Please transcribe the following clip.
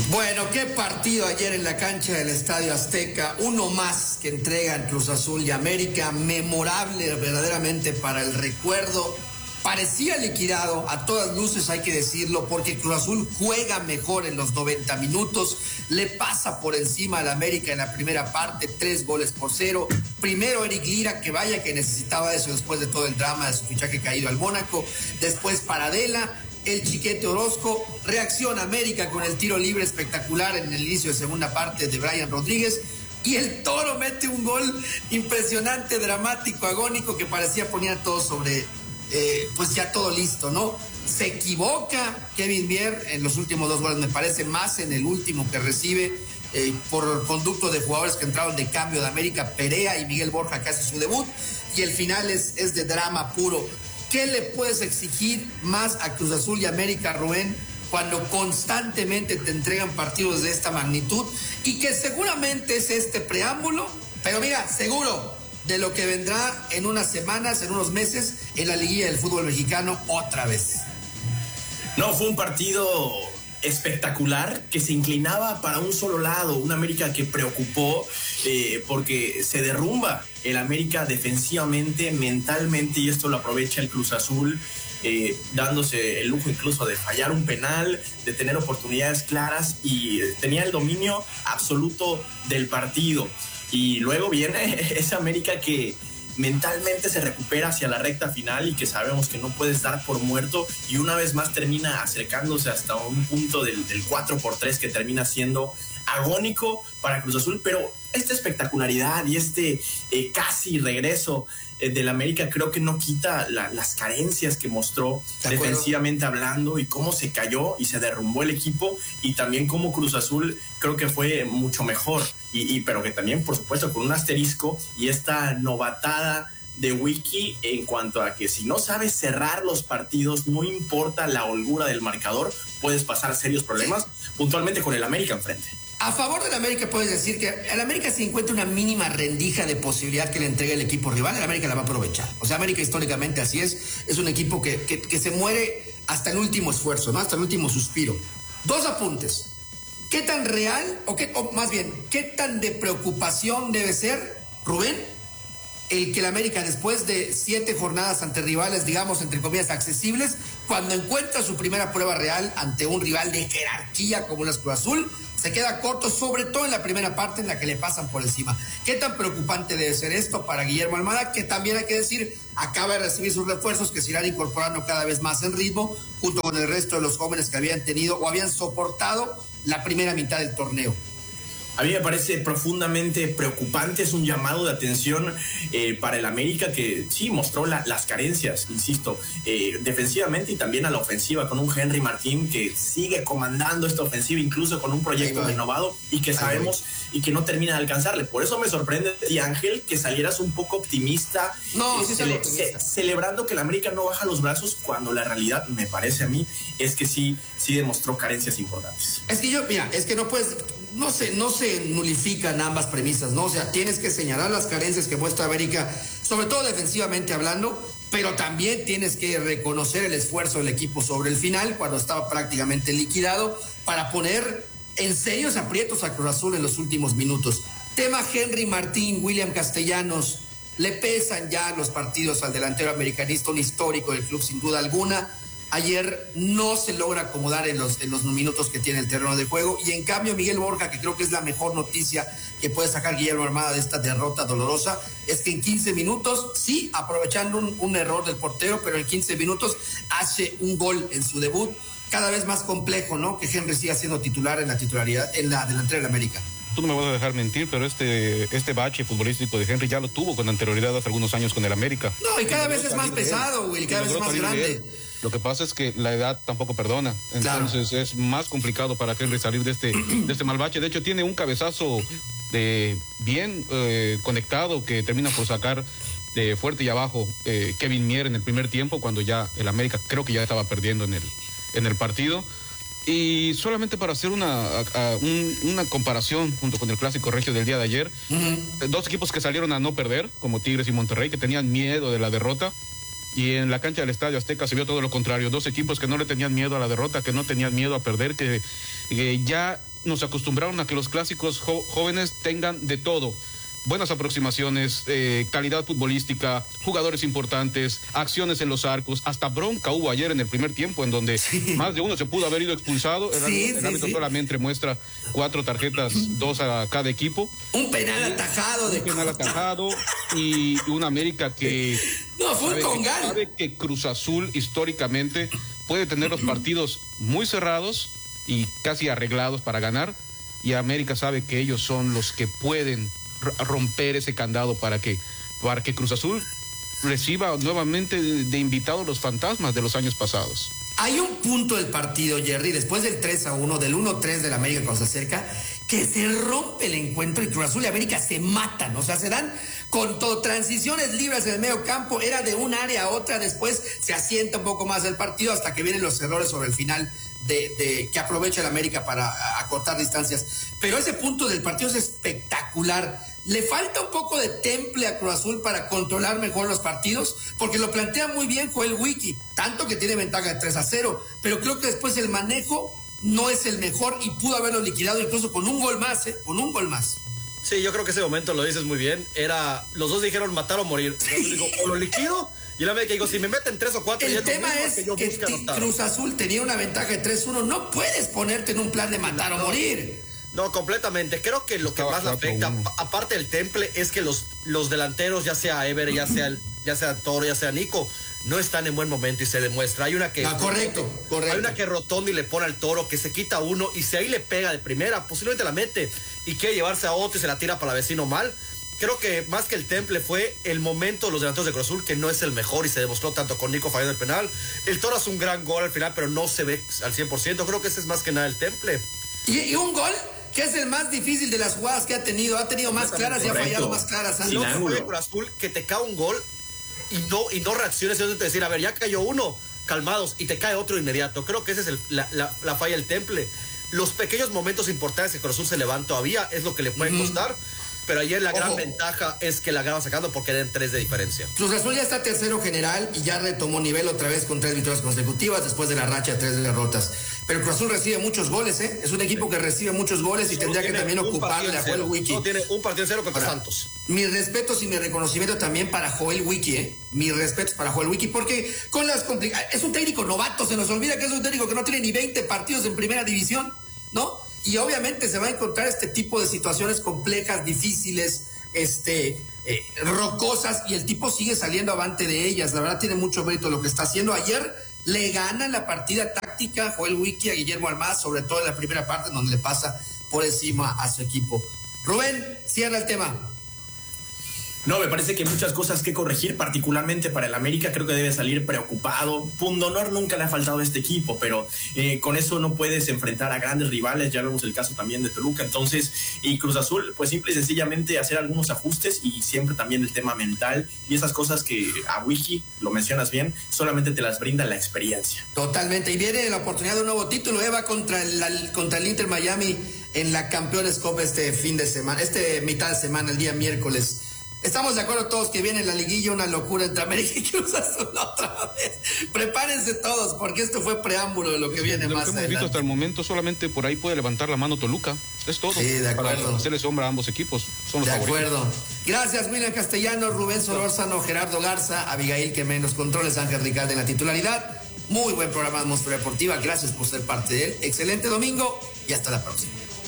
Bueno, qué partido ayer en la cancha del Estadio Azteca, uno más que entregan Cruz Azul y América, memorable verdaderamente para el recuerdo. Parecía liquidado, a todas luces hay que decirlo, porque Cruz Azul juega mejor en los 90 minutos, le pasa por encima al América en la primera parte, 3-0. Primero Eric Lira, que vaya que necesitaba eso después de todo el drama de su fichaje caído al Mónaco, después Paradela, el Chiquete Orozco, reacciona América con el tiro libre espectacular en el inicio de segunda parte de Brian Rodríguez, y el Toro mete un gol impresionante, dramático, agónico, que parecía poner todo sobre... pues ya todo listo, ¿no? Se equivoca Kevin Mier en los últimos dos goles, me parece, más en el último que recibe por conducto de jugadores que entraron de cambio de América, Perea y Miguel Borja, que hace su debut, y el final es de drama puro. ¿Qué le puedes exigir más a Cruz Azul y América, Rubén, cuando constantemente te entregan partidos de esta magnitud y que seguramente es este preámbulo, pero mira, seguro de lo que vendrá en unas semanas, en unos meses, en la liguilla del fútbol mexicano otra vez? No, fue un partido espectacular que se inclinaba para un solo lado, un América que preocupó porque se derrumba el América defensivamente, mentalmente, y esto lo aprovecha el Cruz Azul, dándose el lujo incluso de fallar un penal, de tener oportunidades claras, y tenía el dominio absoluto del partido. Y luego viene esa América que mentalmente se recupera hacia la recta final y que sabemos que no puedes dar por muerto, y una vez más termina acercándose hasta un punto del 4-3 que termina siendo agónico para Cruz Azul. Pero esta espectacularidad y este casi regreso del América creo que no quita las carencias que mostró defensivamente hablando, y cómo se cayó y se derrumbó el equipo, y también cómo Cruz Azul creo que fue mucho mejor, pero que también por supuesto con un asterisco y esta novatada de Wiki en cuanto a que si no sabes cerrar los partidos, no importa la holgura del marcador, puedes pasar serios problemas, puntualmente con el América enfrente. A favor del América puedes decir que el América, si encuentra una mínima rendija de posibilidad que le entregue el equipo rival, el América la va a aprovechar. O sea, América históricamente así es un equipo que se muere hasta el último esfuerzo, ¿no? Hasta el último suspiro. Dos apuntes. ¿Qué tan real, o más bien, qué tan de preocupación debe ser, Rubén, el que el América, después de 7 jornadas ante rivales, digamos, entre comillas, accesibles, cuando encuentra su primera prueba real ante un rival de jerarquía como el Cruz Azul, se queda corto, sobre todo en la primera parte en la que le pasan por encima? ¿Qué tan preocupante debe ser esto para Guillermo Almada, que también hay que decir, acaba de recibir sus refuerzos que se irán incorporando cada vez más en ritmo, junto con el resto de los jóvenes que habían tenido o habían soportado la primera mitad del torneo? A mí me parece profundamente preocupante, es un llamado de atención para el América, que sí mostró las carencias, insisto, defensivamente y también a la ofensiva, con un Henry Martín que sigue comandando esta ofensiva, incluso con un proyecto renovado, y que sabemos y que no termina de alcanzarle. Por eso me sorprende, Ángel, que salieras un poco optimista, celebrando que el América no baja los brazos, cuando la realidad, me parece a mí, es que sí demostró carencias importantes. Es que es que no puedes... No se nulifican ambas premisas, ¿no? O sea, tienes que señalar las carencias que muestra América, sobre todo defensivamente hablando, pero también tienes que reconocer el esfuerzo del equipo sobre el final, cuando estaba prácticamente liquidado, para poner en serios aprietos a Cruz Azul en los últimos minutos. Tema Henry Martín, William Castellanos, le pesan ya los partidos al delantero americanista, un histórico del club sin duda alguna. Ayer no se logra acomodar en los minutos que tiene el terreno de juego, y en cambio Miguel Borja, que creo que es la mejor noticia que puede sacar Guillermo Almada de esta derrota dolorosa, es que en 15 minutos, sí, aprovechando un error del portero, pero en 15 minutos hace un gol en su debut. Cada vez más complejo, ¿no?, que Henry siga siendo titular en la delantera del América. Tú no me vas a dejar mentir, pero este bache futbolístico de Henry ya lo tuvo con anterioridad hace algunos años con el América. No, y cada vez es más pesado, güey, cada vez es más grande. Lo que pasa es que la edad tampoco perdona, entonces claro, es más complicado para Henry salir de este mal bache. De hecho, tiene un cabezazo bien conectado que termina por sacar de fuerte y abajo Kevin Mier en el primer tiempo, cuando ya el América creo que ya estaba perdiendo en el partido. Y solamente para hacer una comparación junto con el clásico regio del día de ayer, dos equipos que salieron a no perder, como Tigres y Monterrey, que tenían miedo de la derrota, y en la cancha del Estadio Azteca se vio todo lo contrario, dos equipos que no le tenían miedo a la derrota, que no tenían miedo a perder, que ya nos acostumbraron a que los clásicos jóvenes tengan de todo. Buenas aproximaciones, calidad futbolística, jugadores importantes, acciones en los arcos, hasta bronca hubo ayer en el primer tiempo en donde más de uno se pudo haber ido expulsado. El árbitro solamente muestra 4 tarjetas, 2 a cada equipo. Un penal atajado. Y una América que no, fue sabe que Cruz Azul históricamente puede tener los partidos muy cerrados y casi arreglados para ganar, y América sabe que ellos son los que pueden romper ese candado para que Cruz Azul reciba nuevamente de invitados los fantasmas de los años pasados. Hay un punto del partido, Jerry, después del 3-1, del 1-3 del América cuando se acerca, que se rompe el encuentro y Cruz Azul y América se matan, o sea, se dan con todo, transiciones libres en el medio campo, era de un área a otra, después se asienta un poco más el partido hasta que vienen los errores sobre el final de que aprovecha el América para acortar distancias. Pero ese punto del partido es espectacular. Le falta un poco de temple a Cruz Azul para controlar mejor los partidos, porque lo plantea muy bien Joel Wiki, tanto que tiene ventaja de 3-0, pero creo que después el manejo no es el mejor y pudo haberlo liquidado incluso con un gol más, con un gol más. Sí, yo creo que ese momento lo dices muy bien. Los dos dijeron matar o morir. Digo, o lo liquido, y la vez que digo, si me meten 3 o 4... El tema es que Cruz Azul tenía una ventaja de 3-1, no puedes ponerte en un plan de matar o morir. No, completamente. Creo que lo que más le afecta, aparte del temple, es que los delanteros, ya sea Ever, ya sea Toro, ya sea Nico, no están en buen momento y se demuestra. Hay una que... correcto. Hay una que Rotondi le pone al Toro, que se quita uno y si ahí le pega de primera, posiblemente la mete y quiere llevarse a otro y se la tira para vecino mal. Creo que más que el temple fue el momento de los delanteros de Cruz Azul, que no es el mejor y se demostró tanto con Nico fallando el penal. El Toro hace un gran gol al final, pero no se ve al 100%. Creo que ese es más que nada el temple. Y un gol que es el más difícil de las jugadas que ha tenido más claras y ha fallado más claras. No fue Cruz Azul que te cae un gol y no reacciones y no te decir, a ver, ya cayó uno, calmados, y te cae otro inmediato. Creo que esa es la falla del temple. Los pequeños momentos importantes que Cruz Azul se levanta todavía es lo que le puede costar. Pero ayer la gran ventaja es que la acaba sacando porque eran 3 de diferencia. Cruz Azul ya está tercero general y ya retomó nivel otra vez con 3 victorias consecutivas después de la racha de 3 derrotas. Pero Cruz Azul recibe muchos goles, Es un equipo que recibe muchos goles y tendría que también ocuparle a Joel Wiki. No, tiene un partido en 0 contra Santos. Mis respetos y mi reconocimiento también para Joel Wiki, Mis respetos para Joel Wiki, porque con las complicaciones... Es un técnico novato, se nos olvida que es un técnico que no tiene ni 20 partidos en primera división, ¿no? Y obviamente se va a encontrar este tipo de situaciones complejas, difíciles, rocosas, y el tipo sigue saliendo avante de ellas. La verdad tiene mucho mérito lo que está haciendo. Ayer le gana la partida táctica Joel Wiki a Guillermo Almaz, sobre todo en la primera parte, en donde le pasa por encima a su equipo. Rubén, cierra el tema. No, me parece que hay muchas cosas que corregir, particularmente para el América. Creo que debe salir preocupado. Pundonor nunca le ha faltado a este equipo, pero con eso no puedes enfrentar a grandes rivales. Ya vemos el caso también de Toluca. Entonces, y Cruz Azul, pues simple y sencillamente hacer algunos ajustes y siempre también el tema mental y esas cosas que a Wiki, lo mencionas bien, solamente te las brinda la experiencia. Totalmente. Y viene la oportunidad de un nuevo título. Va contra el Inter Miami en la Campeones Cup fin de semana, mitad de semana, el día miércoles. Estamos de acuerdo todos que viene la liguilla, una locura entre América y Cruz Azul otra vez. Prepárense todos, porque esto fue preámbulo de lo que viene más adelante. Lo que hemos visto hasta el momento, solamente por ahí puede levantar la mano Toluca. Es todo. Sí, de acuerdo. Para hacerle sombra a ambos equipos. Son los favoritos. De acuerdo. Gracias, William Castellanos, Rubén Solórzano, Gerardo Garza, Abigail que menos controles, Ángel Ricalde en la titularidad. Muy buen programa de Atmósfera Deportiva. Gracias por ser parte de él. Excelente domingo y hasta la próxima.